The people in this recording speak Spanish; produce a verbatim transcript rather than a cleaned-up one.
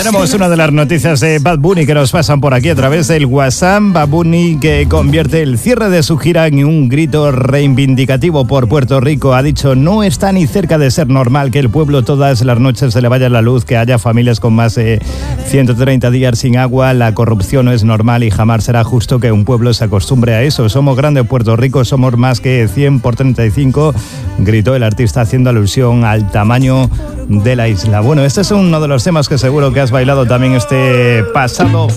Tenemos una de las noticias de Bad Bunny que nos pasan por aquí a través del WhatsApp. Bad Bunny, que convierte el cierre de su gira en un grito reivindicativo por Puerto Rico, ha dicho: no está ni cerca de ser normal que el pueblo todas las noches se le vaya la luz, que haya familias con más de ciento treinta días sin agua. La corrupción no es normal y jamás será justo que un pueblo se acostumbre a eso. Somos grandes Puerto Rico, somos más que cien por treinta y cinco, gritó el artista haciendo alusión al tamaño de la isla. Bueno, este es uno de los temas que seguro que has bailado también este pasado